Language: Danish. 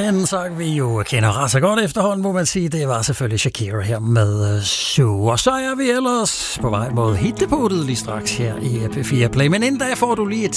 En sang vi jo kender ret så godt efterhånden, må man sige. Det var selvfølgelig Shakira her med So. Og så er vi ellers på vej mod hitdepotet lige straks her i P4 Play. Men inden da får du lige et